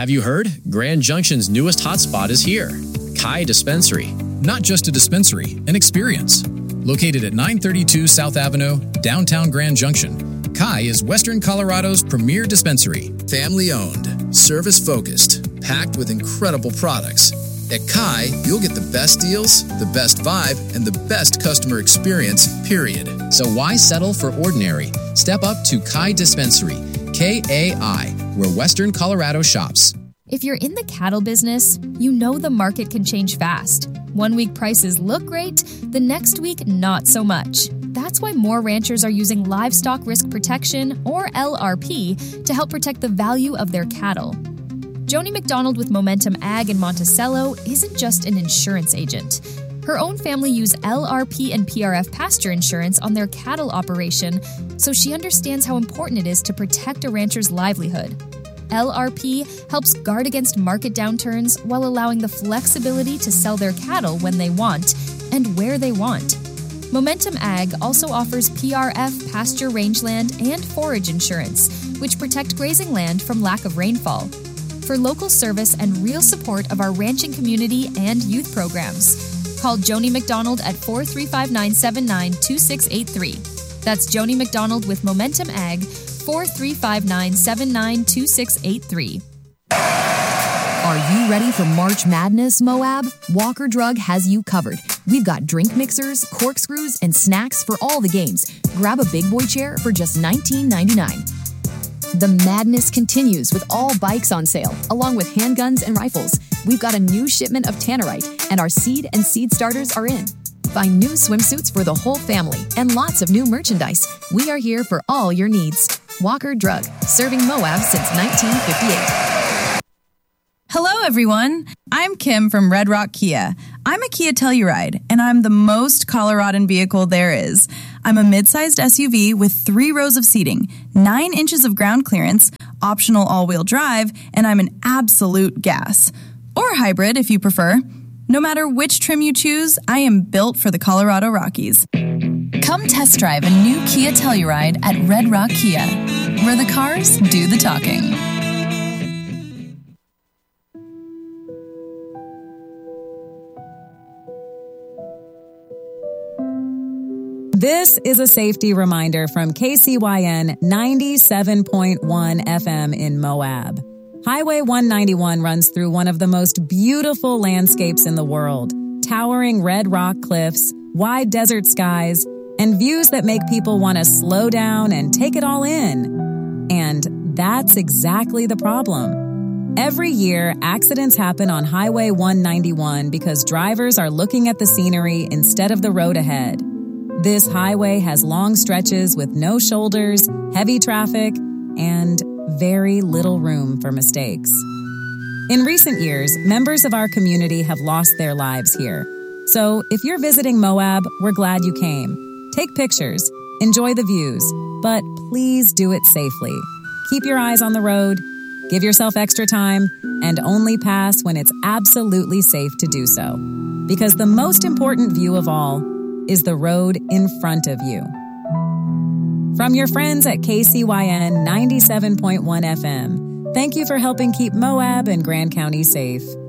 Have you heard? Grand Junction's newest hotspot is here. Kai Dispensary. Not just a dispensary, an experience. Located at 932 South Avenue, downtown Grand Junction, Kai is Western Colorado's premier dispensary. Family-owned, service-focused, packed with incredible products. At Kai, you'll get the best deals, the best vibe, and the best customer experience, period. So why settle for ordinary? Step up to Kai Dispensary, Kai, where Western Colorado shops. If you're in the cattle business, you know the market can change fast. 1 week prices look great, the next week not so much. That's why more ranchers are using Livestock Risk Protection, or LRP, to help protect the value of their cattle. Joni McDonald with Momentum Ag in Monticello isn't just an insurance agent. Her own family use LRP and PRF pasture insurance on their cattle operation, so she understands how important it is to protect a rancher's livelihood. LRP helps guard against market downturns while allowing the flexibility to sell their cattle when they want and where they want. Momentum Ag also offers PRF pasture rangeland and forage insurance, which protect grazing land from lack of rainfall. For local service and real support of our ranching community and youth programs, call Joni McDonald at 435-979-2683. That's Joni McDonald with Momentum Ag, 435-979-2683. Are you ready for March Madness, Moab? Walker Drug has you covered. We've got drink mixers, corkscrews, and snacks for all the games. Grab a big boy chair for just $19.99. The madness continues with all bikes on sale, along with handguns and rifles. We've got a new shipment of Tannerite, and our seed and seed starters are in. Find new swimsuits for the whole family and lots of new merchandise. We are here for all your needs. Walker Drug, serving Moab since 1958. Hello, everyone. I'm Kim from Red Rock Kia. I'm a Kia Telluride, and I'm the most Coloradan vehicle there is. I'm a mid-sized SUV with 3 rows of seating, 9 inches of ground clearance, optional all-wheel drive, and I'm an absolute gas. Or hybrid, if you prefer. No matter which trim you choose, I am built for the Colorado Rockies. Come test drive a new Kia Telluride at Red Rock Kia, where the cars do the talking. This is a safety reminder from KCYN 97.1 FM in Moab. Highway 191 runs through one of the most beautiful landscapes in the world, towering red rock cliffs, wide desert skies, and views that make people want to slow down and take it all in. And that's exactly the problem. Every year, accidents happen on Highway 191 because drivers are looking at the scenery instead of the road ahead. This highway has long stretches with no shoulders, heavy traffic, and very little room for mistakes. In recent years, members of our community have lost their lives here. So if you're visiting Moab, we're glad you came. Take pictures, enjoy the views, but please do it safely. Keep your eyes on the road, give yourself extra time, and only pass when it's absolutely safe to do so. Because the most important view of all is the road in front of you. From your friends at KCYN 97.1 FM, thank you for helping keep Moab and Grand County safe.